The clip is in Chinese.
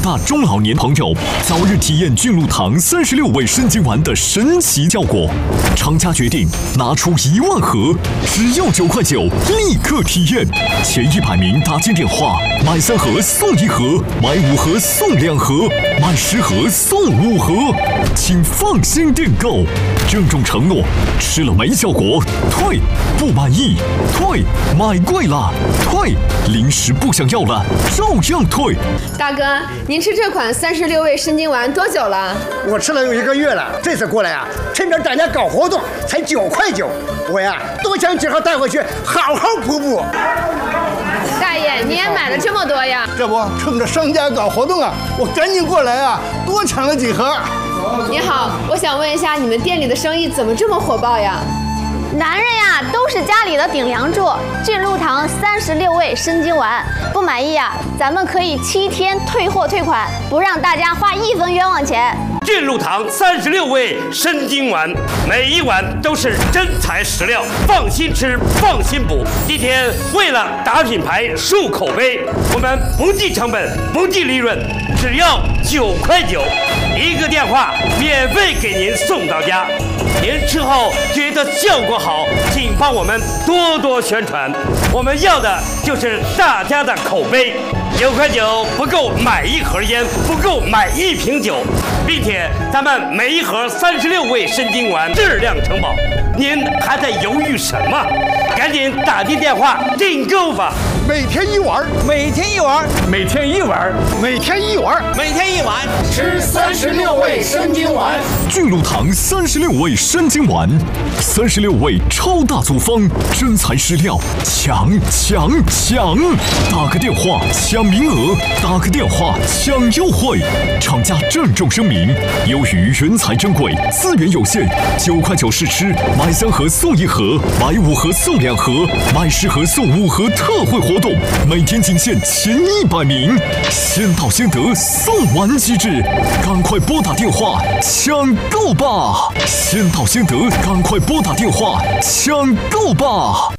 大中老年朋友早日体验菌露堂36味生津丸的神奇效果。厂家决定拿出1万盒，只要9块9，立刻体验。前100名打进电话，买3盒送1盒，买5盒送2盒，买10盒送5盒，请放心订购。郑重承诺，吃了没效果退，不满意退，买贵了退，零食不想要了照样退。 大哥，您吃这款36味生津丸多久了？ 我吃了有1个月了，这次过来啊，趁着大家搞活动，才9块9，我呀多抢几盒带回去，好好补补。 大爷，你也买了这么多呀？ 这不，趁着商家搞活动啊，我赶紧过来啊，多抢了几盒。 你好，我想问一下，你们店里的生意怎么这么火爆呀？ 男人呀，都是家里的顶梁柱。菌露堂36味生津丸，不满意啊，咱们可以7天退货退款，不让大家花1分冤枉钱。 菌露堂36味生津丸，每一碗都是真材实料，放心吃，放心补。今天为了打品牌、树口碑，我们不计成本，不计利润，只要9块9，一个电话免费给您送到家。您吃后觉得效果好，请帮我们多多宣传。我们要的就是大家的口碑。9块9不够买1盒烟，不够买1瓶酒，并且咱们每1盒36味生津丸质量承保。您还在犹豫什么？赶紧打进电话订购吧！ 每天1碗， 每天1碗， 每天1碗， 每天1碗， 每天1碗， 吃36味生津丸。 菌露堂36味生津丸，36味超大组方，真材实料，抢！打个电话抢名额，打个电话抢优惠。厂家郑重声明，由于原材珍贵，资源有限，9块9试吃，买3盒送1盒，买5盒送2盒，买10盒送5盒特惠活动，每天仅限前100名，先到先得，送完即止，赶快拨打电话抢购吧！先到先得，赶快拨打电话抢购吧！